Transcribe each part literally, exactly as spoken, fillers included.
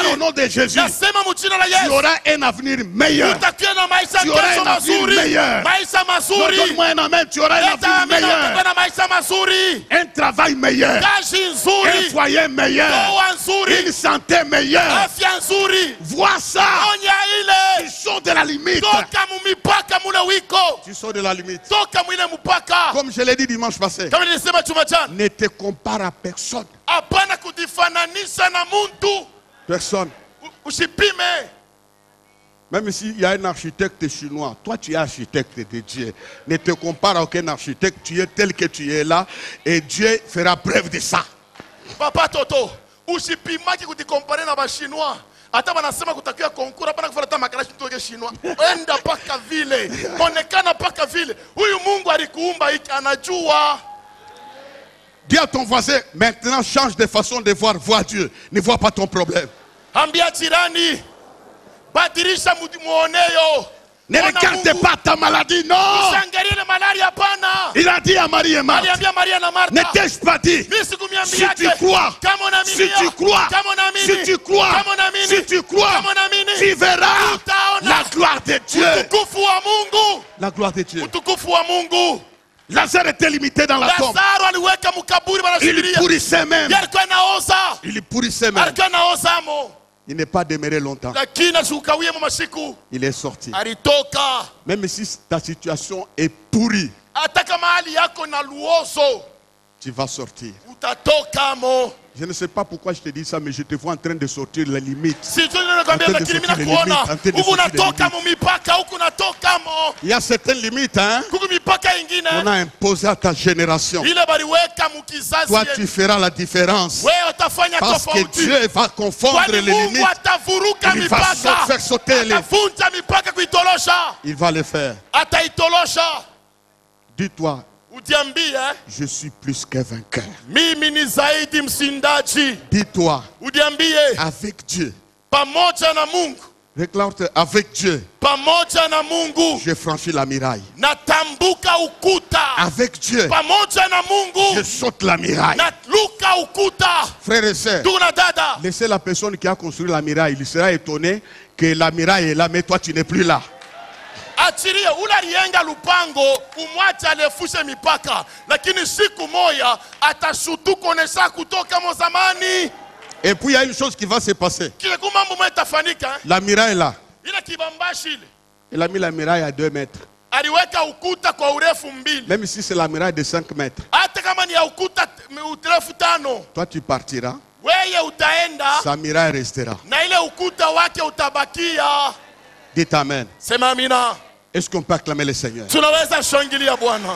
au nom de Jésus, Nasema mchina la tu Yesu. auras un avenir meilleur. Utakuwa na maisha Tu auras kesho un avenir mazuri. meilleur. Maisha Non, mazuri. donne-moi un amen, tu auras un Leta avenir amina, utakuwa meilleur. na maisha mazuri. Un travail meilleur. Kazi Un nzuri. foyer meilleur. Ndoa nzuri. Une santé meilleure. Afya nzuri. Vois ça. Onya ile. Tu sors de la limite. Toka mumipaka mule wiko. Tu sors de la limite. Toka mwile mpaka. Comme je l'ai dit dimanche passé, Kama nilisema chuma jana. ne te compare à personne. Hapana kujifananisha na muntu. Personne. U- Usipime. Même s'il y a un architecte chinois, toi tu es architecte de Dieu. Ne te compare à aucun architecte, tu es tel que tu es là et Dieu fera preuve de ça. Papa Toto, usipimaki kutikompare na bashinois. Hata wanasema kutakia konkura hapana kufuata makarashi mtoke Shinwa. Enda paka vile. Onekana paka vile. Huyu Mungu alikuumba hiki anajua. Dis à ton voisin, maintenant change de façon de voir, vois Dieu. Ne vois pas ton problème. Ambia jirani. Badirisha muoneyo. Ne regarde pas ta maladie, non. Usiangalie malaria hapana. Il a dit à Marie et Marthe, Aliambia Maria na Martha. ne t'ai-je pas dit, Mimi si sikumiambia tu crois, kama unaamini. si tu crois, Kama unaamini. si tu crois, Kama unaamini. si tu crois, Kama unaamini. tu verras Utaona. la gloire de Dieu. Utukufu wa Mungu. La gloire de Dieu. Utukufu wa Mungu. Lazare était limité dans la tombe. Lazaro aliweka mkaburi Il wanasubiria. pourrissait même. Yeye alikuwa anaoza. Il pourrissait même. Alikuwa anaozamo. Il n'est pas demeuré longtemps. Lakini ashukawie mu mashiku. Il est sorti. Alitoka. Même si ta situation est pourrie, Hata kama hali yako na luozo, tu vas sortir. utatoka mo. Je ne sais pas pourquoi je te dis ça, mais je te vois en train de sortir les limites. Si tu nakwambia lakini mimi nakuona huku unatoka mu mipaka, huku unatoka mo. Il y a certaines limites, hein, Huku mipaka ingine. qu'on a imposées à ta génération. Ile baliweka mu kizazi. Toi, tu feras la différence. Wewe utafanya Parce que tofauti. Dieu va confondre Kwani les Mungu limites. atavuruka Il va mipaka. faire sauter les... Atavunja mipaka kuitolosha. Il va le faire. Ataitolosha. Dis-toi, Ujiambie, je suis plus qu'un vainqueur. mimi ni zaidi msindaji. Dis-toi, Ujiambie, avec Dieu. pamoja na Mungu. Déclare-toi, avec Dieu, Pamoja na Mungu. j'ai franchi la muraille. Natambuka ukuta. Avec Dieu, Pamoja na je Mungu. saute la muraille. Naluka ukuta. Frères et sœurs, Ndugu na dada, laissez la personne qui a construit la muraille. Il sera étonné que la muraille est là, mais toi tu n'es plus là. achilie ule aliyenga lupango, umwache alefushe mipaka, lakini siku moja atashutuka onesha kutoka mo zamani. Et puis il y a une chose qui va se passer. Kile kumambo mwe tafanyika, La muraille est là. ile kibambashi ile Il a mis la muraille à deux mètres. aliweka ukuta kwa urefu mbili. Même si c'est la muraille de cinq mètres. Hata kama ni ya ukuta urefu tano, Toi tu partiras. weye utaenda Sa muraille restera. na ile ukuta wake utabakia. Dites amen. Sema amina. Est-ce qu'on peut acclamer le Seigneur? Tunaweza shangilia Bwana.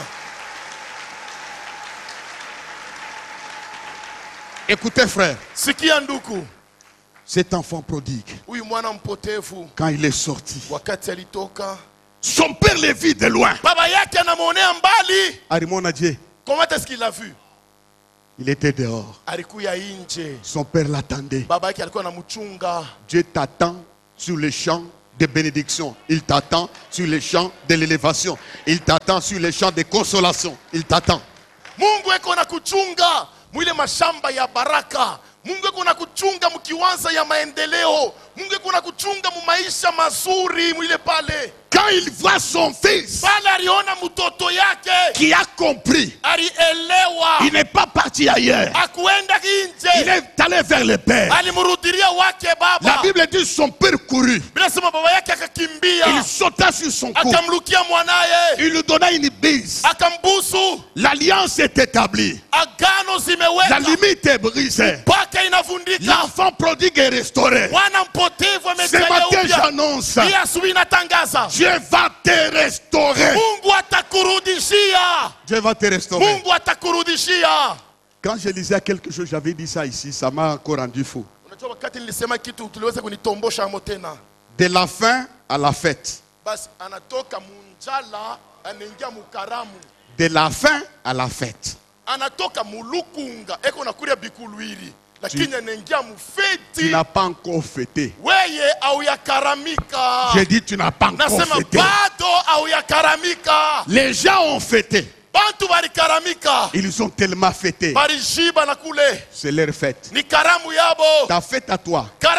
Écoutez frère, Sikia nduku, cet enfant prodigue, huyu mwana mpotevu quand il est sorti, wakati alitoka, son père le vit de loin. baba yake anamuonea mbali. Arimona Dieu, Comment est-ce qu'il l'a vu? il était dehors. Alikuya nje. Son père l'attendait. Baba yake alikuwa anamchunga. Dieu t'attend sur le champ de bénédiction. Il t'attend sur le champ de l'élévation. Il t'attend sur le champ de consolation. Il t'attend. Mungu eko na kuchunga mwile mashamba ya baraka. Mungu eko na kuchunga mkiwanza ya maendeleo. Mungu eko na kuchunga mu maisha mazuri mwile pale. Quand il voit son fils Pale aliona mtoto yake, qui a compris, alielewa. il n'est pas parti ailleurs. Akuenda Il nje. est allé vers le Père. Alimurudilia wake La baba. Bible dit son père courut. Bila sema baba yake Il akakimbia. sauta sur son cou. Akamlukia mwanaye. Il lui donna une bise. Akambusu. L'alliance est établie. Agano La zimeweka. limite est brisée. Paka inavundika. L'enfant prodigue est restauré. Mwana mpotevu Ce amejalia matin, upya. j'annonce, Hii asubuhi natangaza, Dieu va te restaurer. Mungu atakurudishia. Dieu va te restaurer. Mungu atakurudishia. Quand je lisais quelque chose, j'avais dit ça ici, ça m'a encore rendu fou. Unajua wakati nilisema kitu tuliweza kunitombosha amo tena. De la faim à la fête. Basi anatoka munjala anaingia mukaramu. De la faim à la fête. Anatoka mulukunga eko nakulia bikulwiri. Lakini anaingia Tu mufeti. n'as pas encore fêté. Weye au yakaramika. J'ai dit tu n'as pas encore Nasema fêté. bado au yakaramika. Les gens ont fêté. Bantu barikaramika. Ils ont tellement fêté. Barishiba na kule. C'est leur fête. Ni karamu yabo. Ta fête à toi, Karamu yako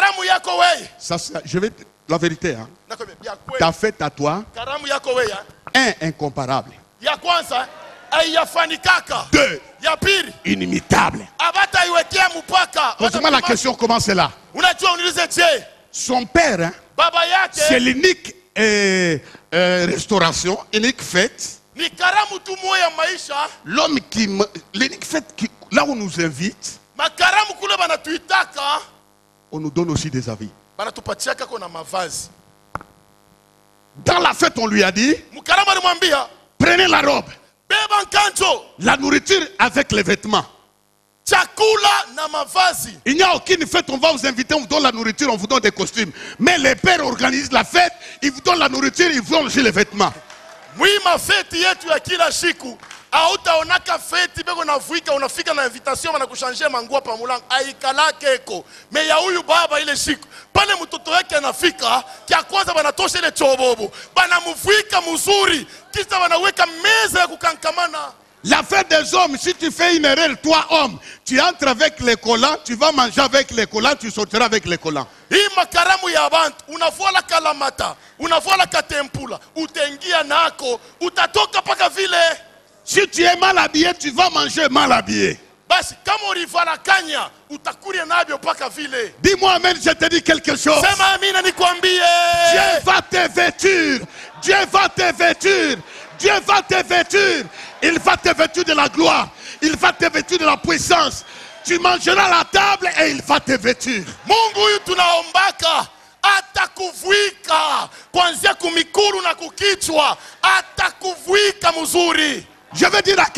yako wewe. Ça, c'est- je vais te- la vérité, hein. Nakwambia ya kweli. Ta fête à toi, Karamu yako wewe. un, incomparable. Ya kwanza haiyafanikaka. Deux, Ya pili inimitable. abata iwekea mpaka. Pose-moi la question, comment c'est là? Unajua uniulize je, Son père, hein, baba c'est yake l'unique euh, euh, restauration, unique fête. ni karamu tu moya maisha. L'homme qui, me- l'unique fête qui, là où on nous invite, Makaramu kule banatuitaka, on nous donne aussi des avis. banatupatiaka kona mavazi. Dans la fête, on lui a dit, Mkaramu alimwambia prenez la robe, beba nkanjo, la nourriture avec les vêtements. chakula na mavazi. Il n'y a aucune fête, on va vous inviter, on vous donne la nourriture, on vous donne des costumes. Mais les pères organisent la fête, ils vous donnent la nourriture, ils vous donnent aussi les vêtements. Mwima feti yetu ya kila siku hautaonaka feti beko navuika unafika na invitation na kushanje manguo pa mulango aikalake eko me ya huyu baba ile siku pale mtoto wake anafika kia kwanza banatosha ile chobobo banamvuika mzuri kisha wanaweka meza ya kukankamana. La fête des hommes, si tu fais une erreur, toi homme, tu entres avec les collants, tu vas manger avec les collants, tu sortiras avec les collants. Hii makaramu ya bantu unavuala kalamata unavuala katempula utaingia nako utatoka paka vile. Si tu es mal habillé, tu vas manger mal habillé. Basi kama ulivala kanya utakuria nabyo paka vile. Dis-moi amen, je te dis quelque chose. Sema amina nikwambie. Dieu va te vêtir. Dieu va te vêtir. Dieu va te vêtir. Il va te vêtir de la gloire. Il va te vêtir de la puissance. Tu mangeras à la table et il va te vêtir. Mungu huyu tunaombaka atakuvuika kuanzia kumikuru na kukichwa, atakuvuika mzuri. Je veux dire à